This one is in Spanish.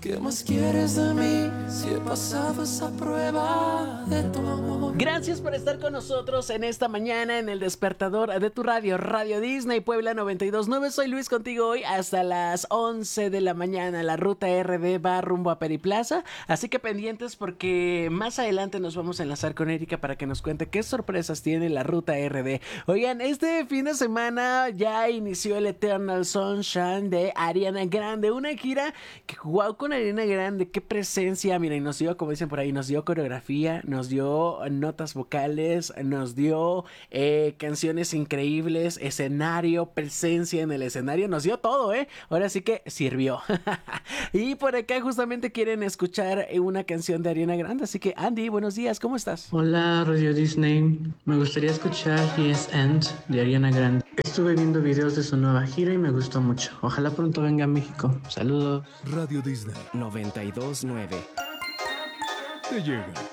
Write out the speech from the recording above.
¿Qué más quieres de mí si he pasado esa prueba de tu amor? Gracias por estar con nosotros en esta mañana en el despertador de tu radio, Radio Disney Puebla 92.9. Soy Luis contigo hoy hasta las 11 de la mañana. La ruta RD va rumbo a Periplaza, así que pendientes porque más adelante nos vamos a enlazar con Erika para que nos cuente qué sorpresas tiene la ruta RD. Oigan, este fin de semana ya inició el Eternal Sunshine de Ariana Grande, una gira que wow, con Ariana Grande, qué presencia. Mira, y nos dio, como dicen por ahí, nos dio coreografía, nos dio notas vocales, nos dio canciones increíbles, escenario, presencia en el escenario, nos dio todo, ahora sí que sirvió. Y por acá justamente quieren escuchar una canción de Ariana Grande, así que Andy, buenos días, ¿cómo estás? Hola Radio Disney, me gustaría escuchar Yes and de Ariana Grande. Estuve viendo videos de su nueva gira y me gustó mucho. Ojalá pronto venga a México. Saludos. Radio Disney 92.9 te llega